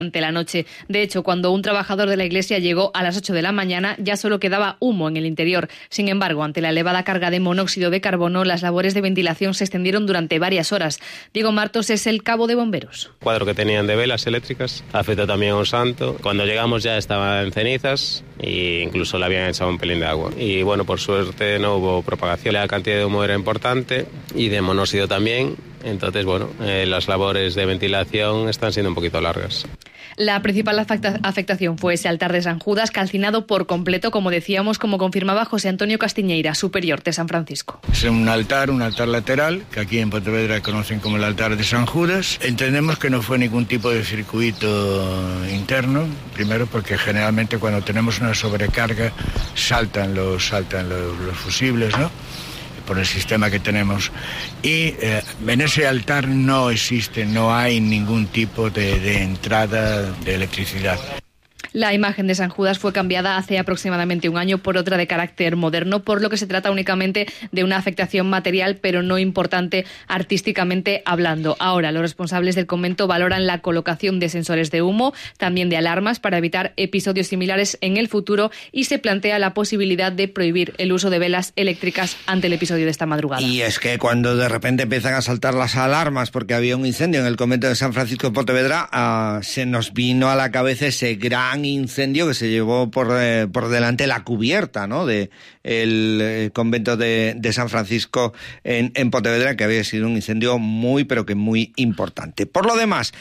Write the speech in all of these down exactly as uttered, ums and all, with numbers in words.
Durante la noche. De hecho, cuando un trabajador de la iglesia llegó a las ocho de la mañana, ya solo quedaba humo en el interior. Sin embargo, ante la elevada carga de monóxido de carbono, las labores de ventilación se extendieron durante varias horas. Diego Martos es el cabo de bomberos. El cuadro que tenían de velas eléctricas afectó también a un santo. Cuando llegamos ya estaba en cenizas e incluso le habían echado un pelín de agua. Y bueno, por suerte no hubo propagación. La cantidad de humo era importante y de monóxido también. Entonces, bueno, eh, las labores de ventilación están siendo un poquito largas. La principal afectación fue ese altar de San Judas, calcinado por completo, como decíamos, como confirmaba José Antonio Castiñeira, superior de San Francisco. Es un altar, un altar lateral, que aquí en Pontevedra conocen como el altar de San Judas. Entendemos que no fue ningún tipo de circuito interno, primero porque generalmente cuando tenemos una sobrecarga saltan los, saltan los, los fusibles, ¿no?, por el sistema que tenemos, y eh, en ese altar no existe, no hay ningún tipo de, de entrada de electricidad. La imagen de San Judas fue cambiada hace aproximadamente un año por otra de carácter moderno, por lo que se trata únicamente de una afectación material, pero no importante artísticamente hablando. Ahora, los responsables del convento valoran la colocación de sensores de humo, también de alarmas, para evitar episodios similares en el futuro, y se plantea la posibilidad de prohibir el uso de velas eléctricas ante el episodio de esta madrugada. Y es que cuando de repente empiezan a saltar las alarmas porque había un incendio en el convento de San Francisco de Pontevedra, uh, se nos vino a la cabeza ese gran incendio que se llevó por, eh, por delante la cubierta, ¿no?, de el eh, convento de, de San Francisco en, en Pontevedra, que había sido un incendio muy, pero que muy importante. Por lo demás,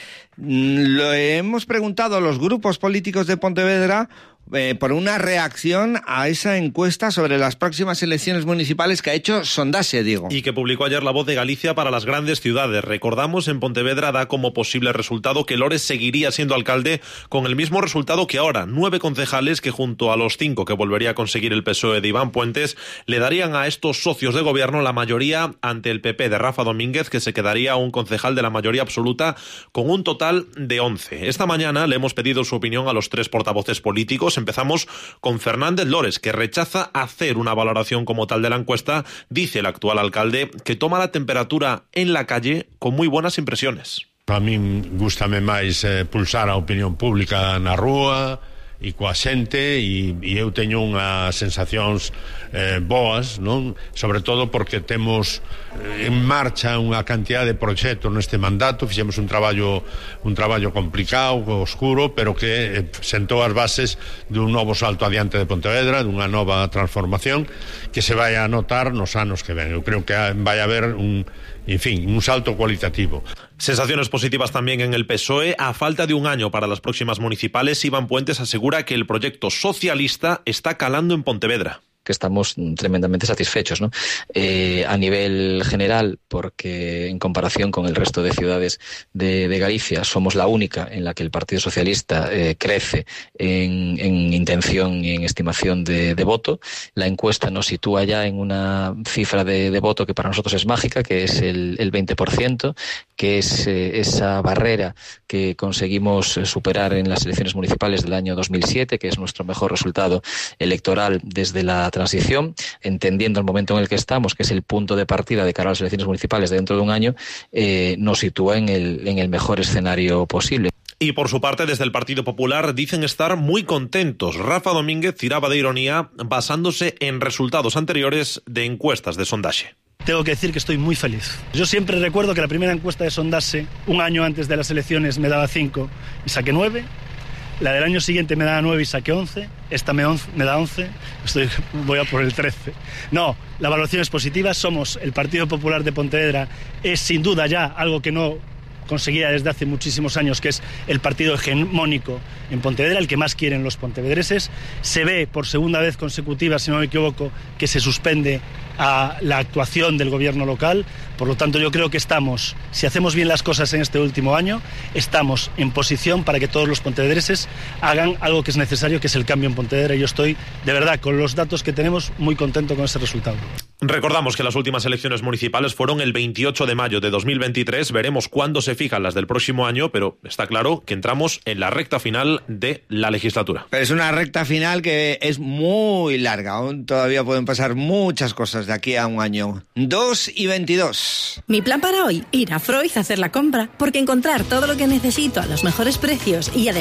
lo hemos preguntado a los grupos políticos de Pontevedra Eh, por una reacción a esa encuesta sobre las próximas elecciones municipales que ha hecho Sondaxe, Diego. Y que publicó ayer La Voz de Galicia para las grandes ciudades. Recordamos, en Pontevedra da como posible resultado que Lores seguiría siendo alcalde con el mismo resultado que ahora. Nueve concejales que, junto a los cinco que volvería a conseguir el P S O E de Iván Puentes, le darían a estos socios de gobierno la mayoría ante el P P de Rafa Domínguez, que se quedaría un concejal de la mayoría absoluta con un total de once. Esta mañana le hemos pedido su opinión a los tres portavoces políticos. Empezamos con Fernández Lores, que rechaza hacer una valoración como tal de la encuesta. Dice el actual alcalde que toma la temperatura en la calle con muy buenas impresiones. A mí gústame máis eh, pulsar a opinión pública na rúa e coa xente, e, e eu teño unhas sensacións eh, boas, non? Sobre todo porque temos eh, en marcha unha cantidad de proxectos neste mandato. Fixemos un traballo un traballo complicado, oscuro, pero que eh, sentou as bases dun novo salto adiante de Pontevedra, dunha nova transformación que se vai a notar nos anos que ven. Eu creo que vai haber un, en fin, un salto cualitativo. Sensaciones positivas también en el P S O E. A falta de un año para las próximas municipales, Iván Puentes asegura que el proyecto socialista está calando en Pontevedra. Que estamos tremendamente satisfechos, ¿no? Eh, a nivel general, porque en comparación con el resto de ciudades de, de Galicia, somos la única en la que el Partido Socialista eh, crece en, en intención y en estimación de, de voto. La encuesta nos sitúa ya en una cifra de, de voto que para nosotros es mágica, que es el, el veinte por ciento, que es eh, esa barrera que conseguimos superar en las elecciones municipales del año dos mil siete, que es nuestro mejor resultado electoral desde la transición, entendiendo el momento en el que estamos, que es el punto de partida de cara a las elecciones municipales de dentro de un año, eh, nos sitúa en el, en el mejor escenario posible. Y por su parte, desde el Partido Popular dicen estar muy contentos. Rafa Domínguez tiraba de ironía basándose en resultados anteriores de encuestas de Sondaxe. Tengo que decir que estoy muy feliz. Yo siempre recuerdo que la primera encuesta de Sondaxe, un año antes de las elecciones, me daba cinco y saqué nueve. La del año siguiente me daba nueve y saqué once. Esta me, once, me da once. Estoy, voy a por el trece. No, la evaluación es positiva. Somos el Partido Popular de Pontevedra. Es sin duda ya algo que no conseguía desde hace muchísimos años, que es el partido hegemónico en Pontevedra, el que más quieren los pontevedreses. Se ve por segunda vez consecutiva, si no me equivoco, que se suspende a la actuación del gobierno local. Por lo tanto, yo creo que estamos, si hacemos bien las cosas en este último año, estamos en posición para que todos los pontevedreses hagan algo que es necesario, que es el cambio en Pontevedra. Y yo estoy, de verdad, con los datos que tenemos, muy contento con ese resultado. Recordamos que las últimas elecciones municipales fueron el veintiocho de mayo de dos mil veintitrés. Veremos cuándo se fijan las del próximo año, pero está claro que entramos en la recta final de la legislatura. Pero es una recta final que es muy larga. Aún todavía pueden pasar muchas cosas de aquí a un año. dos y veintidós. Mi plan para hoy, ir a Freud a hacer la compra, porque encontrar todo lo que necesito a los mejores precios y además